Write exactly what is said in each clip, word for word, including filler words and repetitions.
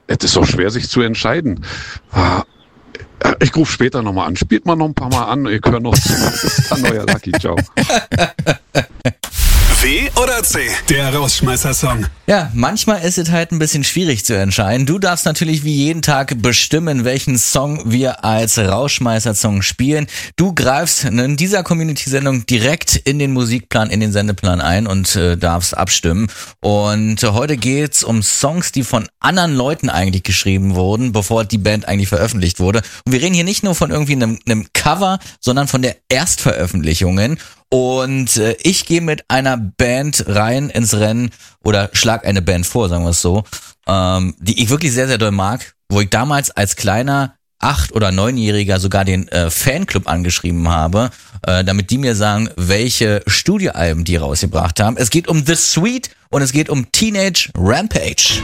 es ist so schwer, sich zu entscheiden. Ich rufe später nochmal an. Spielt mal noch ein paar Mal an. Ich höre noch zu. Bis dann, euer Lucky. Ciao. W oder C? Der Rausschmeißer-Song. Ja, manchmal ist es halt ein bisschen schwierig zu entscheiden. Du darfst natürlich wie jeden Tag bestimmen, welchen Song wir als Rausschmeißer-Song spielen. Du greifst in dieser Community-Sendung direkt in den Musikplan, in den Sendeplan ein und äh, darfst abstimmen. Und äh, heute geht's um Songs, die von anderen Leuten eigentlich geschrieben wurden, bevor die Band eigentlich veröffentlicht wurde. Und wir reden hier nicht nur von irgendwie einem, einem Cover, sondern von der Erstveröffentlichungen. Und äh, ich gehe mit einer Band rein ins Rennen oder schlag eine Band vor, sagen wir es so, ähm, die ich wirklich sehr, sehr doll mag, wo ich damals als kleiner acht- oder neunjähriger sogar den äh, Fanclub angeschrieben habe, äh, damit die mir sagen, welche Studioalben die rausgebracht haben. Es geht um The Sweet und es geht um Teenage Rampage.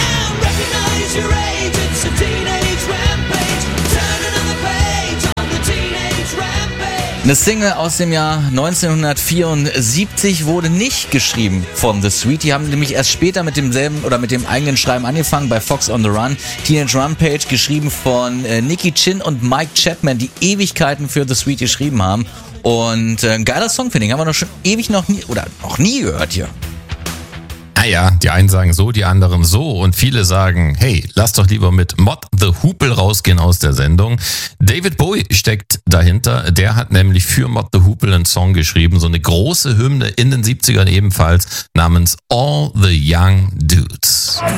Eine Single aus dem Jahr neunzehnhundertvierundsiebzig wurde nicht geschrieben von The Sweet. Die haben nämlich erst später mit demselben oder mit dem eigenen Schreiben angefangen bei Fox on the Run. Teenage Rampage, geschrieben von äh, Nicky Chin und Mike Chapman, die Ewigkeiten für The Sweet geschrieben haben. Und äh, ein geiler Song, finde ich. Haben wir noch schon ewig noch nie oder noch nie gehört hier. Naja, die einen sagen so, die anderen so und viele sagen, hey, lass doch lieber mit Mott the Hoople rausgehen aus der Sendung. David Bowie steckt dahinter, der hat nämlich für Mott the Hoople einen Song geschrieben, so eine große Hymne in den siebzigern ebenfalls, namens All the Young Dudes.